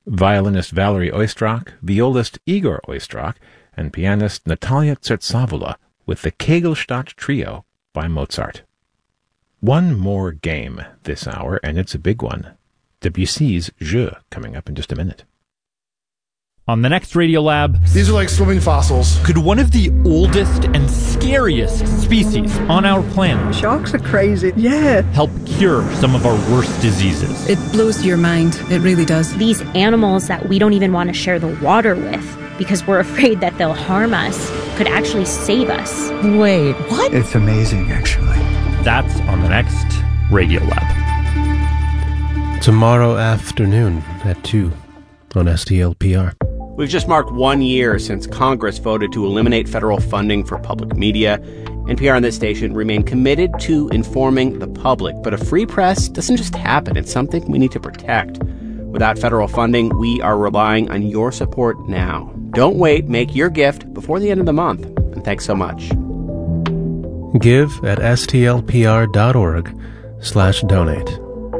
violinist Valerie Oistrakh, violist Igor Oistrakh, and pianist Natalia Tsertsavoula with the Kegelstadt Trio by Mozart. One more game this hour, and it's a big one. Debussy's Jeu, coming up in just a minute. On the next Radiolab, these are like swimming fossils. Could one of the oldest and scariest species on our planet, sharks are crazy, help cure some of our worst diseases? It blows your mind. It really does. These animals that we don't even want to share the water with because we're afraid that they'll harm us could actually save us. Wait, what? It's amazing, actually. That's on the next Radiolab. Tomorrow afternoon at 2 on STLPR. We've just marked 1 year since Congress voted to eliminate federal funding for public media. NPR and this station remain committed to informing the public. But a free press doesn't just happen. It's something we need to protect. Without federal funding, we are relying on your support now. Don't wait. Make your gift before the end of the month. And thanks so much. Give at stlpr.org/donate.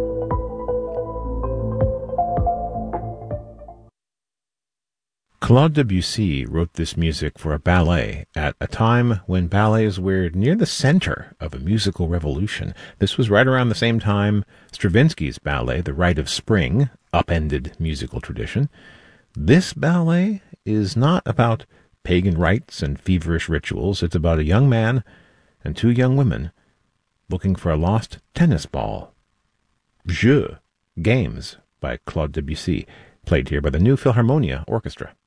Claude Debussy wrote this music for a ballet at a time when ballets were near the center of a musical revolution. This was right around the same time Stravinsky's ballet, The Rite of Spring, upended musical tradition. This ballet is not about pagan rites and feverish rituals. It's about a young man and 2 young women looking for a lost tennis ball. Jeu, Games, by Claude Debussy, played here by the New Philharmonia Orchestra.